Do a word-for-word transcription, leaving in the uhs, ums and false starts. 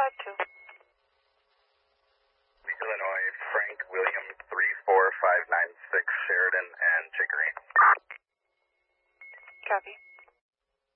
five two. Illinois, Frank William three four five nine six, Sheridan and Chicory. Copy.